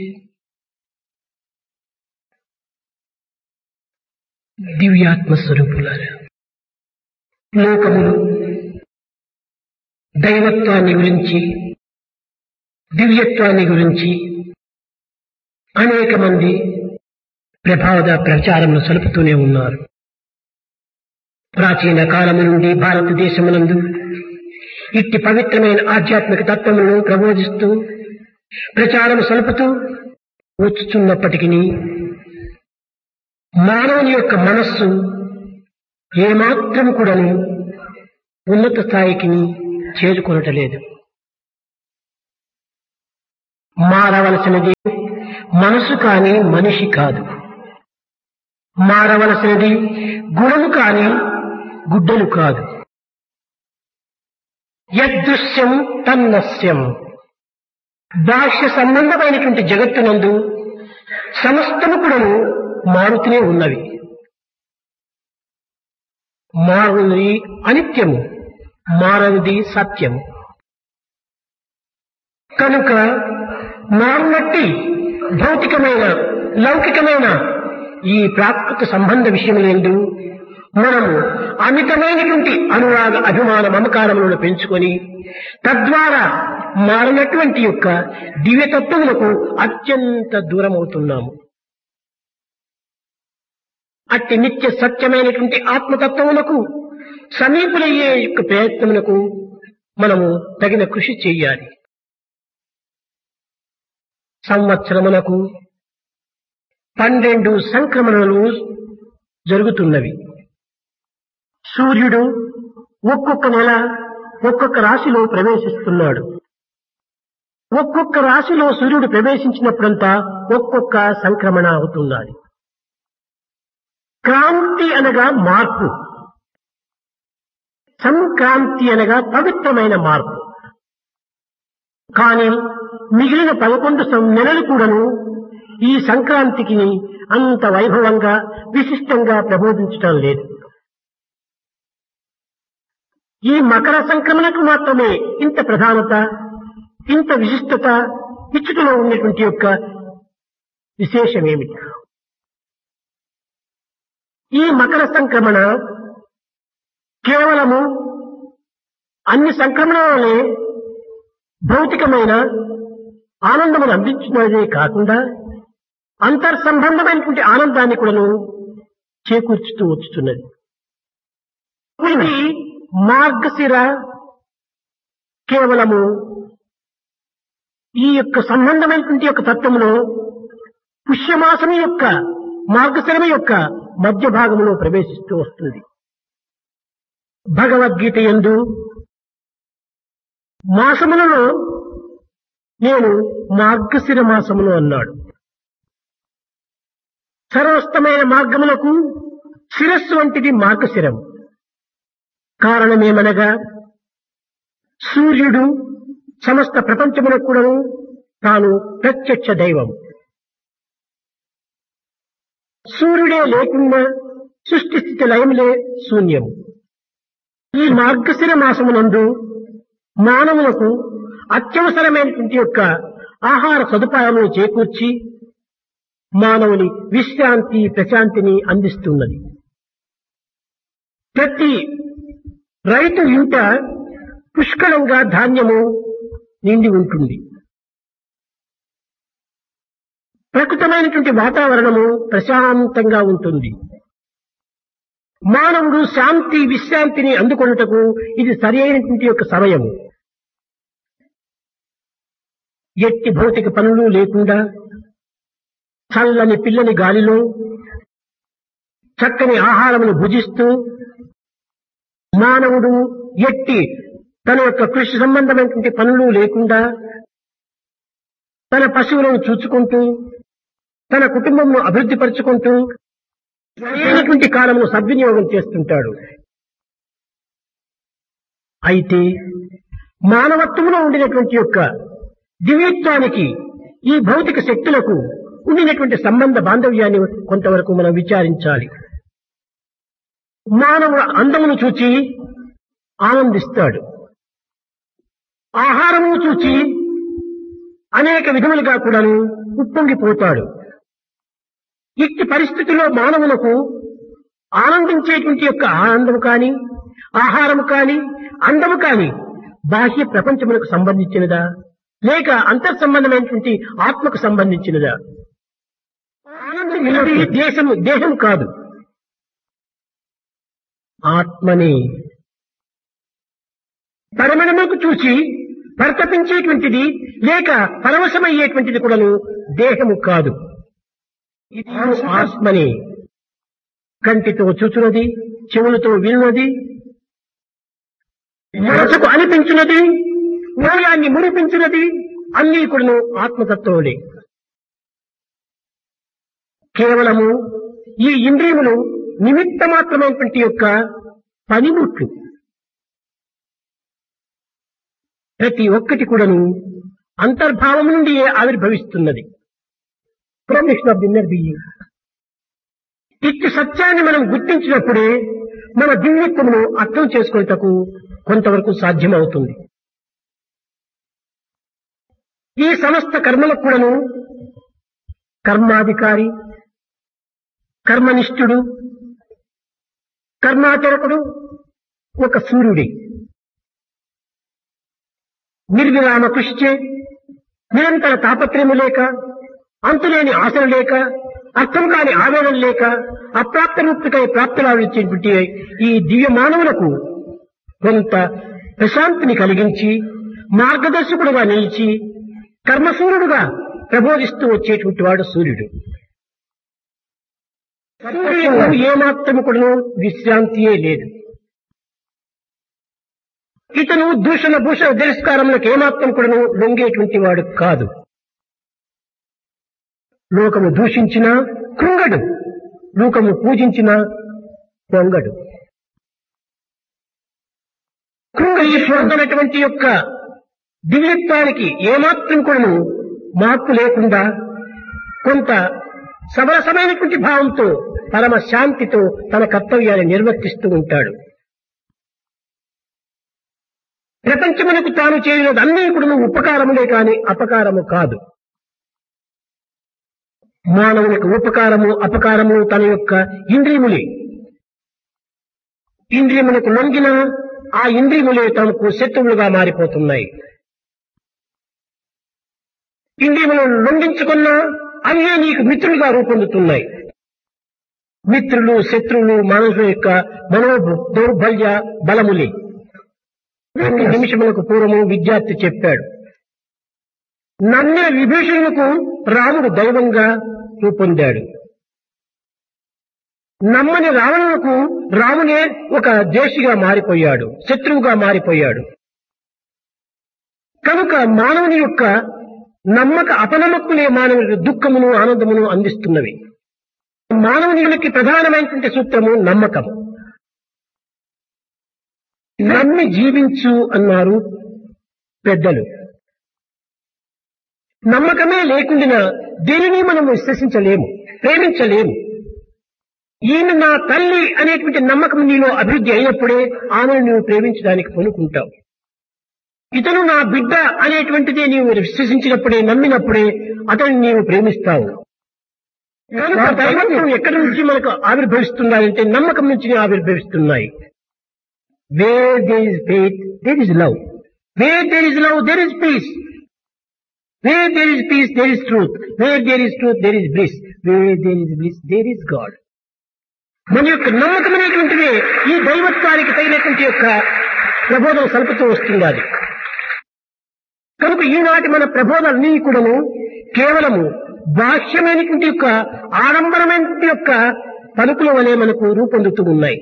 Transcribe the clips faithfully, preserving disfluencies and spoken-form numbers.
దివ్యాత్మ స్వరూపులారా, లోకములు దైవత్వాన్ని గురించి, దివ్యత్వాన్ని గురించి అనేక మంది ప్రభావద ప్రచారములు సలుపుతూనే ఉన్నారు. ప్రాచీన కాలము నుండి భారతదేశమునందు ఇట్టి పవిత్రమైన ఆధ్యాత్మిక తత్వములను ప్రబోధిస్తూ ప్రచారము సలుపుతూ వచ్చుచున్నప్పటికీ మానవుని యొక్క మనస్సు ఏమాత్రం కూడాను ఉన్నత స్థాయికి చేరుకొనటలేదు. మారవలసినది మనసు కాని మనిషి కాదు. మారవలసినది గుణము కాని గుడ్డలు కాదు. యదృశ్యం తన్నస్యం. బాహ్య సంబంధమైనటువంటి జగత్తునందు సమస్తము కూడాను మారుతూనే ఉన్నవి. మారుది అనిత్యము, మారనిది సత్యము. కనుక మారునట్టి భౌతికమైన లౌకికమైన ఈ ప్రాకృత సంబంధ విషయములందు మనము అమితమైనటువంటి అనురాగ అభిమాన మమకారములను పెంచుకొని తద్వారా మారినటువంటి యొక్క దివ్యతత్వములకు అత్యంత దూరమవుతున్నాము. అట్టి నిత్య సత్యమైనటువంటి ఆత్మతత్వములకు సమీపులయ్యే యొక్క ప్రయత్నములకు మనము తగిన కృషి చెయ్యాలి. సంవత్సరములకు పన్నెండు సంక్రమణలు జరుగుతున్నవి. సూర్యుడు ఒక్కొక్క నెల ఒక్కొక్క రాశిలో ప్రవేశిస్తున్నాడు. ఒక్కొక్క రాశిలో సూర్యుడు ప్రవేశించినప్పుడంతా ఒక్కొక్క సంక్రమణ అవుతున్నది. క్రాంతి అనగా మార్పు, సంక్రాంతి అనగా పవిత్రమైన మార్పు. కానీ మిగిలిన పదకొండు నెలలు కూడాను ఈ సంక్రాంతికి అంత వైభవంగా విశిష్టంగా ప్రబోధించటం లేదు. ఈ మకర సంక్రమణకు మాత్రమే ఇంత ప్రధానత, ఇంత విశిష్టత ఇచ్చుటలో ఉన్నటువంటి యొక్క విశేషమేమిటి? ఈ మకర సంక్రమణ కేవలము అన్ని సంక్రమణలనే భౌతికమైన ఆనందమును అందించినదే కాకుండా అంతర్సంబంధమైనటువంటి ఆనందాన్ని కూడాను చేకూర్చుతూ వచ్చుతున్నది. ఇది మార్గశిర కేవలము ఈ యొక్క సంబంధమైనటువంటి యొక్క తత్వములో పుష్యమాసము యొక్క మార్గశిరము యొక్క మధ్య భాగములో ప్రవేశిస్తూ వస్తుంది. భగవద్గీత యందు మాసములలో నేను మార్గశిర మాసములు అన్నాడు. సర్వస్తమైన మార్గములకు శిరస్సు వంటిది మార్గశిరం. కారణమేమనగా సూర్యుడు సమస్త ప్రపంచములకు కూడా తాను ప్రత్యక్ష దైవం. సూర్యుడే లేకుండా సృష్టి స్థితి లయములే శూన్యము. ఈ మార్గశిర మాసమునందు మానవులకు అత్యవసరమైనటువంటి యొక్క ఆహార సదుపాయములను చేకూర్చి మానవుని విశ్రాంతి ప్రశాంతిని అందిస్తున్నది. ప్రతి రైతు ఇంట పుష్కలంగా ధాన్యము నిండి ఉంటుంది. ప్రకృతమైనటువంటి వాతావరణము ప్రశాంతంగా ఉంటుంది. మానవుడు శాంతి విశ్రాంతిని అందుకొనుటకు ఇది సరి అయినటువంటి యొక్క సమయము. ఎట్టి భౌతిక పనులు లేకుండా చల్లని పిల్లని గాలిలో చక్కని ఆహారమును భుజిస్తూ మానవుడు ఎట్టి తన యొక్క కృషి సంబంధమైనటువంటి పనులు లేకుండా తన పశువులను చూచుకుంటూ తన కుటుంబమును అభివృద్ధి పరుచుకుంటూ సరైనటువంటి కాలమును సద్వినియోగం చేస్తుంటాడు. అయితే మానవత్వంలో ఉండినటువంటి యొక్క దివ్యత్వానికి ఈ భౌతిక శక్తులకు ఉండినటువంటి సంబంధ బాంధవ్యాన్ని కొంతవరకు మనం విచారించాలి. మానవుడు అందమును చూచి ఆనందిస్తాడు, ఆహారమును చూచి అనేక విధములుగా కూడాను ఉప్పొంగిపోతాడు. ఇట్టి పరిస్థితుల్లో మానవులకు ఆనందించేటువంటి యొక్క ఆనందము కాని, ఆహారము కాని, అందము కాని బాహ్య ప్రపంచములకు సంబంధించినదా, లేక అంతర్ సంబంధమైనటువంటి ఆత్మకు సంబంధించినదా? ఆనందం ఇది దేశము దేహం కాదు, ఆత్మని పరిమళముకు చూసి పరితపించేటువంటిది లేక పరవశమయ్యేటువంటిది కూడాను దేహము కాదు. ఇది ఆత్మని కంటితో చూచున్నది, చెవులతో విన్నది, మనసుకు అనిపించినది, హృదయాన్ని మురిపించినది అన్నీ కూడాను ఆత్మతత్వములే. కేవలము ఈ ఇంద్రియములు నిమిత్త మాత్రమైనటువంటి యొక్క పనిముట్లు. ప్రతి ఒక్కటి కూడాను అంతర్భావం నుండి ఆవిర్భవిస్తున్నది. ప్రొమిషన్ ఆఫ్ ది ఇన్నర్ బీయింగ్. ఇట్టి సత్యాన్ని మనం గుర్తించినప్పుడే మన దివ్యత్వమును అర్థం చేసుకునేటకు కొంతవరకు సాధ్యమవుతుంది. ఈ సమస్త కర్మలకు కూడాను కర్మాధికారి, కర్మనిష్ఠుడు, కర్మాచరకుడు ఒక సూర్యుడే. నిర్విరామ కృషిచే, నిరంతర తాపత్రయము లేక, అంతులేని ఆశలు లేక, అర్థం కాని ఆవేదన లేక, అప్రాప్త రూపికై ప్రాప్తులావించేటువంటి ఈ దివ్య మానవులకు కొంత ప్రశాంతిని కలిగించి మార్గదర్శకుడుగా నిలిచి కర్మసూర్యుడుగా ప్రబోధిస్తూ వచ్చేటువంటి వాడు సూర్యుడు. సూర్యుడు ఏమాత్రము కూడా విశ్రాంతియే లేదు. ఇతను దూషణ భూషణ తిరస్కారములకు ఏమాత్రం కూడా లొంగేటువంటి వాడు కాదు. లోకము దూషించినా కృంగడు, లోకము పూజించినా పొంగడు. కృంగీశ్వరుడైనటువంటి యొక్క దివ్యత్వానికి ఏమాత్రం కూడా మార్పు లేకుండా కొంత సమరసమైనటువంటి భావంతో పరమ శాంతితో తన కర్తవ్యాన్ని నిర్వర్తిస్తూ ఉంటాడు. ప్రపంచమునకు తాను చేయలేదు అన్నీ కూడా ఉపకారములే కాని అపకారము కాదు. మానవునికి ఉపకారము అపకారము తన యొక్క ఇంద్రియములే. ఇంద్రియములకు లొంగిన ఆ ఇంద్రియములే తమకు శత్రువులుగా మారిపోతున్నాయి. ఇంద్రియములను లొంగించుకున్న అవే నీకు మిత్రులుగా రూపొందుతున్నాయి. మిత్రులు శత్రువులు మనసు యొక్క మనో దౌర్బల్య బలములే. రెండు నిమిషములకు పూర్వము విద్యార్థి చెప్పాడు, నమ్మిన విభీషణులకు రాముడు దైవంగా రూపొందాడు, నమ్మని రావణులకు రామునే ఒక దేశిగా మారిపోయాడు, శత్రువుగా మారిపోయాడు. కనుక మానవుని యొక్క నమ్మక అపనమ్మకులే మానవునికి దుఃఖమును ఆనందమును అందిస్తున్నవి. మానవునికి ప్రధానమైనటువంటి సూత్రము నమ్మకము. నమ్మి జీవించు అన్నారు పెద్దలు. నమ్మకమే లేకుండా దేనిని మనం విశ్వసించలేము, ప్రేమించలేము. ఈమె నా తల్లి అనేటువంటి నమ్మకం నీలో అభివృద్ధి అయినప్పుడే ఆమెను నీవు ప్రేమించడానికి కొనుక్కుంటావు. ఇతను నా బిడ్డ అనేటువంటిదే నీవు విశ్వసించినప్పుడే, నమ్మినప్పుడే అతన్ని నీవు ప్రేమిస్తావు. కనుక దైవం ఎక్కడి నుంచి మనకు ఆవిర్భవిస్తున్నాయంటే నమ్మకం నుంచి ఆవిర్భవిస్తున్నాయి. Where there is faith, there is love. Where there is love, there is peace. Where there is peace, there is truth. Where there is truth, there is bliss. Where there is bliss, there is God. మన యొక్క నమ్మకం అనేటువంటిది ఈ దైవత్వానికి తగినటువంటి యొక్క ప్రబోధం సలుపుతూ వస్తుంది. అది కనుక ఈనాటి మన ప్రబోధాలన్నీ కూడాను కేవలము బాహ్యమైనటువంటి యొక్క ఆడంబరమైనటువంటి యొక్క పలుకుల వలె మనకు రూపొందుతూ ఉన్నాయి.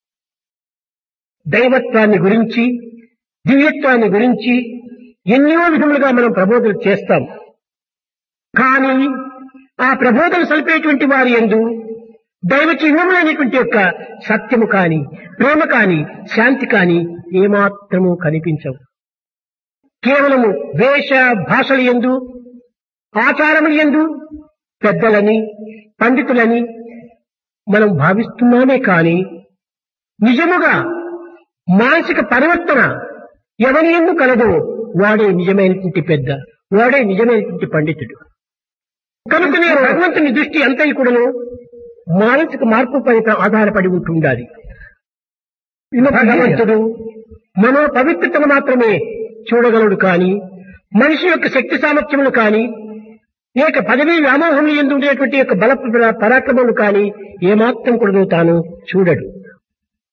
దైవత్వాన్ని గురించి, దివ్యత్వాన్ని గురించి ఎన్నో విధములుగా మనం ప్రబోధనలు చేస్తాం. కానీ ఆ ప్రబోధన సలిపేటువంటి వారి యందు దైవ చిహ్నములైనటువంటి యొక్క సత్యము కాని, ప్రేమ కాని, శాంతి కాని ఏమాత్రము కనిపించవు. కేవలము వేష భాషల యందు, ఆచారముల యందు పెద్దలని, పండితులని మనం భావిస్తున్నామే కాని నిజముగా మానసిక పరివర్తన ఎవరి యందు కలదో వాడే నిజమైనటువంటి పెద్ద. వాడే నిజమైనటువంటి పండితుడు. కనుకనే భగవంతుని దృష్టి అంతా కూడాను మానసిక మార్పు పై ఆధారపడి ఉంటుండాలి. భగవంతుడు మనో పవిత్రతను మాత్రమే చూడగలడు కానీ మనిషి యొక్క శక్తి సామర్థ్యములు కానీ ఏక పదవీ వ్యామోహం ఎందు ఉండేటువంటి యొక్క బల పరాక్రమములు కానీ ఏమాత్రం కూడా తాను చూడడు.